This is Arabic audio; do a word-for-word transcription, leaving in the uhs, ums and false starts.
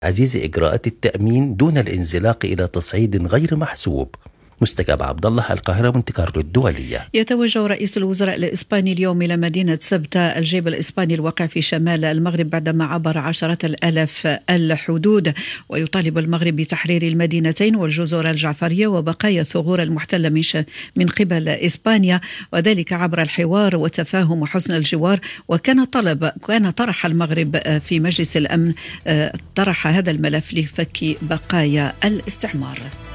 تعزيز إجراءات التأمين دون الانزلاق إلى تصعيد غير محسوب. مستكاب عبد الله، القاهرة، مونتي كارلو الدولية. يتوجه رئيس الوزراء الإسباني اليوم إلى مدينة سبتة الجيب الإسباني الواقع في شمال المغرب بعدما عبر عشرات الآلاف الحدود، ويطالب المغرب بتحرير المدينتين والجزر الجعفرية وبقايا الثغور المحتلة من, من قبل إسبانيا، وذلك عبر الحوار والتفاهم وحسن الجوار. وكان طلب كان طرح المغرب في مجلس الأمن طرح هذا الملف لفك بقايا الاستعمار.